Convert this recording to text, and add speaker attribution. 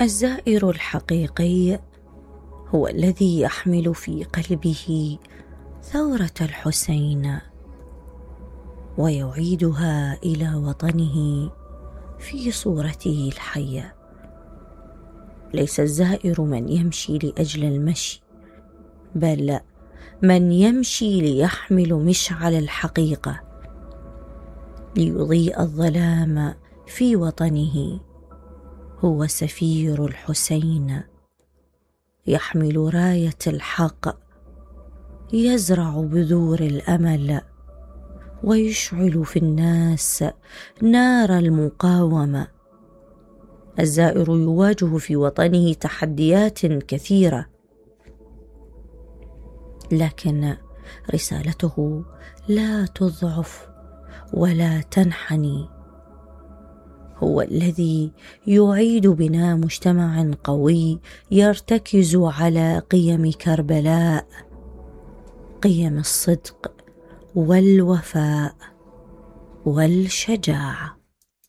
Speaker 1: الزائر الحقيقي هو الذي يحمل في قلبه ثورة الحسين ويعيدها إلى وطنه في صورته الحية. ليس الزائر من يمشي لأجل المشي، بل من يمشي ليحمل مشعل الحقيقة ليضيء الظلام في وطنه. هو سفير الحسين، يحمل راية الحق، يزرع بذور الأمل، ويشعل في الناس نار المقاومة. الزائر يواجه في وطنه تحديات كثيرة، لكن رسالته لا تضعف ولا تنحني. هو الذي يعيد بناء مجتمع قوي يرتكز على قيم كربلاء، قيم الصدق والوفاء والشجاعة.